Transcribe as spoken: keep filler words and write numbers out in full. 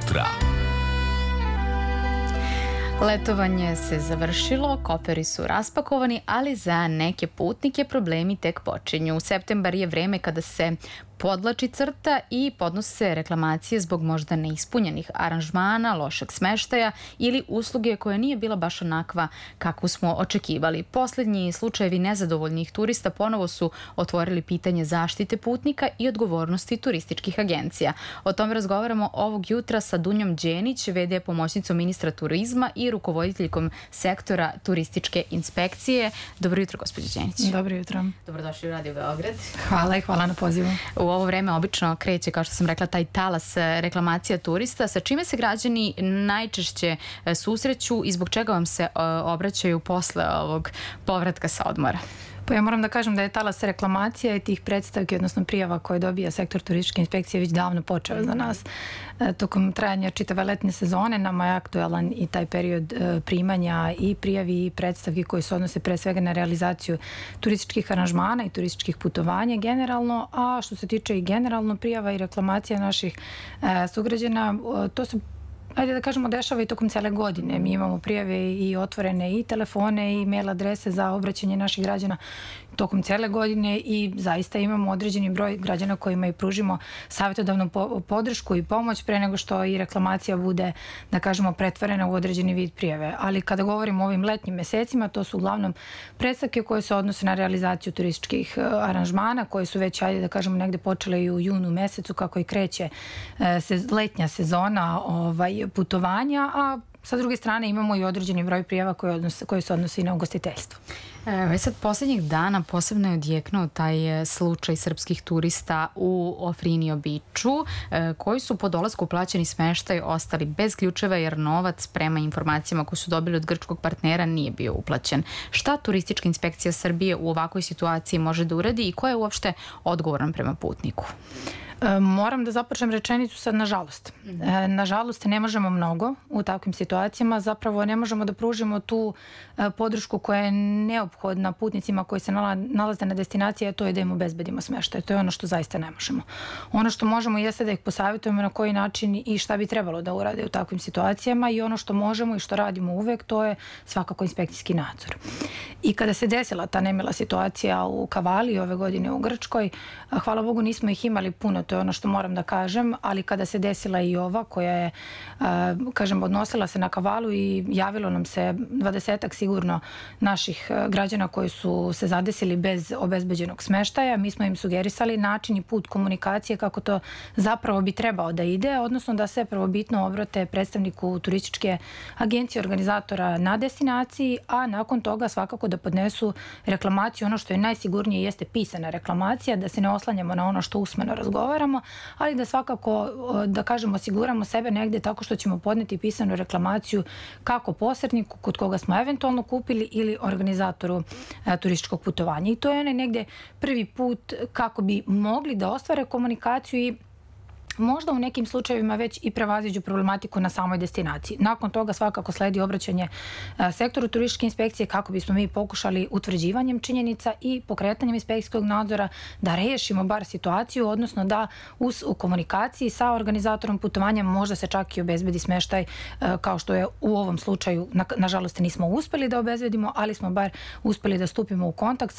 jutra. Letovanje se završilo, koferi su raspakovani, ali za neke putnike problemi tek počinju. Septembar je vreme kada se podlači crta i podnose reklamacije zbog možda neispunjenih aranžmana, lošeg smeštaja ili usluge koja nije bila baš onakva kakvu smo očekivali. Poslednji slučajevi nezadovoljnih turista ponovo su otvorili pitanje zaštite putnika i odgovornosti turističkih agencija. O tome razgovaramo ovog jutra sa Dunjom Đenić, ve de pomoćnicom ministra turizma i rukovoditeljkom sektora turističke inspekcije. Dobro jutro, gospođo Đenić. Dobro jutro. Dobrodošli u Radio Beograd. Hvala i hvala na pozivu. U ovo vreme obično kreće, kao što sam rekla, taj talas reklamacija turista. Sa čime se građani najčešće susreću i zbog čega vam se obraćaju posle ovog povratka sa odmora? Pa ja moram da kažem da je talas reklamacija i tih predstavki, odnosno prijava koje dobija sektor turističke inspekcije već davno počeo za nas. Tokom trajanja čitave letnje sezone nama je aktualan i taj period primanja i prijavi i predstavki koji se odnose pre svega na realizaciju turističkih aranžmana i turističkih putovanja generalno, a što se tiče i generalno prijava i reklamacija naših sugrađana, to se ajde da kažemo, dešava i tokom cele godine. Mi imamo prijave i otvorene i telefone i mail adrese za obraćanje naših građana tokom cele godine i zaista imamo određeni broj građana kojima i pružimo savjetodavnu podršku i pomoć pre nego što i reklamacija bude, da kažemo, pretvorena u određeni vid prijave. Ali kada govorimo o ovim letnjim mesecima, to su uglavnom predstavke koje se odnose na realizaciju turističkih aranžmana, koje su već, ajde da kažemo, negde počele i u junu mesecu kako i kreće letnja sezona ovaj, putovanja, a sa druge strane imamo i određeni broj prijava koje, odnose, koje se odnosi na ugostiteljstvo. E, sad, poslednjih dana posebno je odjeknuo taj slučaj srpskih turista u Ofrinio Biču, e, koji su po dolasku plaćeni smeštaj ostali bez ključeva jer novac prema informacijama koje su dobili od grčkog partnera nije bio uplaćen. Šta turistička inspekcija Srbije u ovakvoj situaciji može da uradi i ko je uopšte odgovoran prema putniku? Moram da započnem rečenicu sad nažalost. Nažalost ne možemo mnogo u takvim situacijama, zapravo ne možemo da pružimo tu podršku koja je neophodna putnicima koji se nalaze na destinaciji, a to je da im obezbedimo smeštaj. To je ono što zaista ne možemo. Ono što možemo jeste da ih posavjetujemo na koji način i šta bi trebalo da urade u takvim situacijama i ono što možemo i što radimo uvek, to je svakako inspekcijski nadzor. I kada se desila ta nemila situacija u Kavali ove godine u Grčkoj, hvala Bogu nismo ih imali puno, to je ono što moram da kažem, ali kada se desila i ova koja je, kažem, odnosila se na Kavalu i javilo nam se dvadesetak sigurno naših građana koji su se zadesili bez obezbeđenog smeštaja, mi smo im sugerisali način i put komunikacije kako to zapravo bi trebao da ide, odnosno da se prvobitno obrate predstavniku turističke agencije organizatora na destinaciji, a nakon toga svakako da podnesu reklamaciju. Ono što je najsigurnije jeste pisana reklamacija, da se ne oslanjamo na ono što usmeno razgovaramo, ali da svakako, da kažemo, osiguramo sebe negde tako što ćemo podneti pisanu reklamaciju kako posredniku kod koga smo eventualno kupili ili organizatoru a, turističkog putovanja. I to je onaj negde prvi put kako bi mogli da ostvare komunikaciju i možda u nekim slučajevima već i prevaziđu problematiku na samoj destinaciji. Nakon toga svakako sledi obraćanje sektoru turističke inspekcije kako bismo mi pokušali utvrđivanjem činjenica i pokretanjem inspekcijskog nadzora da rešimo bar situaciju, odnosno da uz, u komunikaciji sa organizatorom putovanja možda se čak i obezbedi smeštaj, kao što je u ovom slučaju, na, nažalost nismo uspeli da obezbedimo, ali smo bar uspeli da stupimo u kontakt